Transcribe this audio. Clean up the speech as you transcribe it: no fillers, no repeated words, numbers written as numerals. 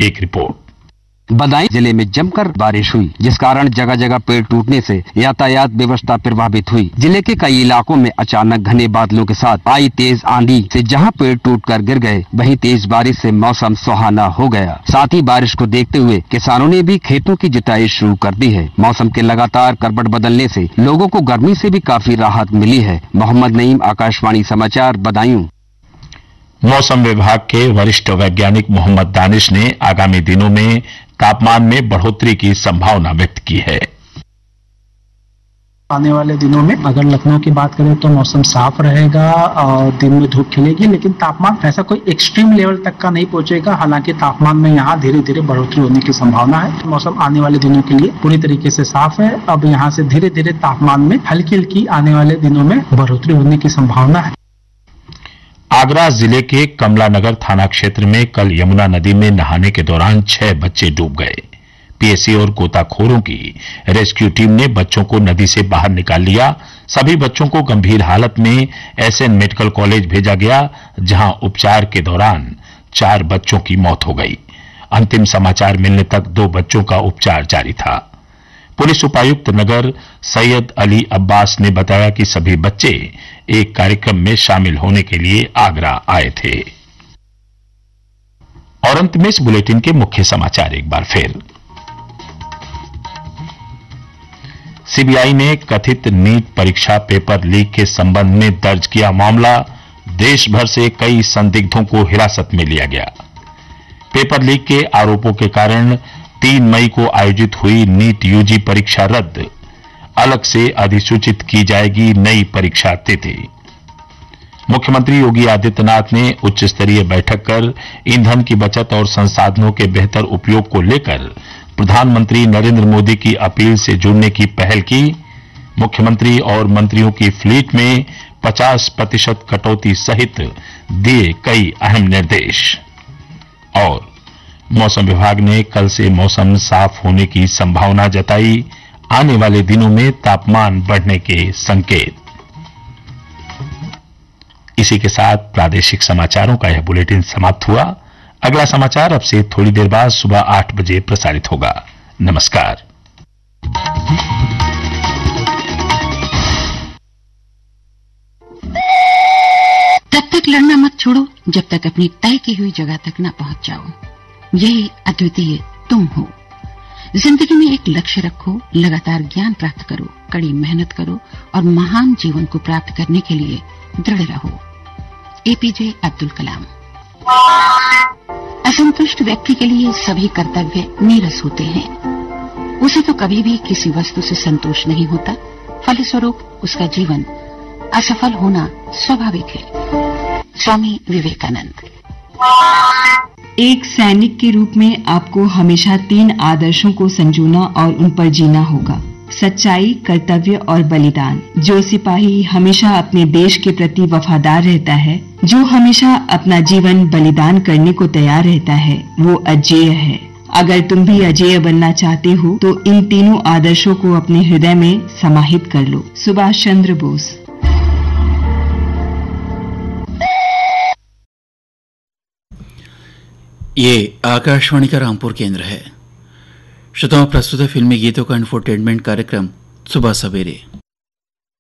एक रिपोर्ट। बदायूं जिले में जमकर बारिश हुई, जिस कारण जगह जगह पेड़ टूटने से यातायात व्यवस्था प्रभावित हुई। जिले के कई इलाकों में अचानक घने बादलों के साथ आई तेज आंधी से जहां पेड़ टूटकर गिर गए, वहीं तेज बारिश से मौसम सुहाना हो गया। साथ ही बारिश को देखते हुए किसानों ने भी खेतों की जुताई शुरू कर दी है। मौसम के लगातार करवट बदलने से लोगों को गर्मी से भी काफी राहत मिली है। मोहम्मद नईम, आकाशवाणी समाचार, बदायूं। मौसम विभाग के वरिष्ठ वैज्ञानिक मोहम्मद दानिश ने आगामी दिनों में तापमान में बढ़ोतरी की संभावना व्यक्त की है। आने वाले दिनों में अगर लखनऊ की बात करें तो मौसम साफ रहेगा और दिन में धूप खिलेगी, लेकिन तापमान ऐसा कोई एक्सट्रीम लेवल तक का नहीं पहुंचेगा। हालांकि तापमान में यहाँ धीरे धीरे बढ़ोतरी होने की संभावना है। मौसम आने वाले दिनों के लिए पूरी तरीके से साफ है। अब यहाँ से धीरे धीरे तापमान में हल्की हल्की आने वाले दिनों में बढ़ोतरी होने की संभावना है। आगरा जिले के कमलानगर थाना क्षेत्र में कल यमुना नदी में नहाने के दौरान 6 बच्चे डूब गए। पीएसी और गोताखोरों की रेस्क्यू टीम ने बच्चों को नदी से बाहर निकाल लिया। सभी बच्चों को गंभीर हालत में एसएन मेडिकल कॉलेज भेजा गया, जहां उपचार के दौरान 4 बच्चों की मौत हो गई। अंतिम समाचार मिलने तक 2 बच्चों का उपचार जारी था। पुलिस उपायुक्त नगर सैयद अली अब्बास ने बताया कि सभी बच्चे एक कार्यक्रम में शामिल होने के लिए आगरा आए थे। और अंत में इस बुलेटिन के मुख्य समाचार एक बार फिर। सीबीआई ने कथित नीट परीक्षा पेपर लीक के संबंध में दर्ज किया मामला। देश भर से कई संदिग्धों को हिरासत में लिया गया। पेपर लीक के आरोपों के कारण 3 मई को आयोजित हुई नीट यूजी परीक्षा रद्द। अलग से अधिसूचित की जाएगी नई परीक्षा तिथि। मुख्यमंत्री योगी आदित्यनाथ ने उच्च स्तरीय बैठक कर ईंधन की बचत और संसाधनों के बेहतर उपयोग को लेकर प्रधानमंत्री नरेंद्र मोदी की अपील से जुड़ने की पहल की। मुख्यमंत्री और मंत्रियों की फ्लीट में 50% कटौती सहित दिए कई अहम निर्देश। और मौसम विभाग ने कल से मौसम साफ होने की संभावना जताई। आने वाले दिनों में तापमान बढ़ने के संकेत। इसी के साथ प्रादेशिक समाचारों का यह बुलेटिन समाप्त हुआ। अगला समाचार अब से थोड़ी देर बाद सुबह 8 बजे प्रसारित होगा। नमस्कार। तब तक लड़ना मत छोड़ो जब तक अपनी तय की हुई जगह तक न पहुंच जाओ। यही अद्वितीय तुम हो। जिंदगी में एक लक्ष्य रखो, लगातार ज्ञान प्राप्त करो, कड़ी मेहनत करो और महान जीवन को प्राप्त करने के लिए दृढ़ रहो। एपीजे अब्दुल कलाम। असंतुष्ट व्यक्ति के लिए सभी कर्तव्य नीरस होते हैं। उसे तो कभी भी किसी वस्तु से संतोष नहीं होता। फलस्वरूप उसका जीवन असफल होना स्वाभाविक है। स्वामी विवेकानंद। एक सैनिक के रूप में आपको हमेशा 3 आदर्शों को संजोना और उन पर जीना होगा: सच्चाई, कर्तव्य और बलिदान। जो सिपाही हमेशा अपने देश के प्रति वफादार रहता है, जो हमेशा अपना जीवन बलिदान करने को तैयार रहता है, वो अजेय है। अगर तुम भी अजेय बनना चाहते हो तो इन तीनों आदर्शों को अपने हृदय में समाहित कर लो। सुभाष चंद्र बोस। ये आकाशवाणी का रामपुर केंद्र है। श्रोताओं, प्रस्तुत है फिल्मी गीतों का इंफोटेनमेंट कार्यक्रम सुबह सवेरे।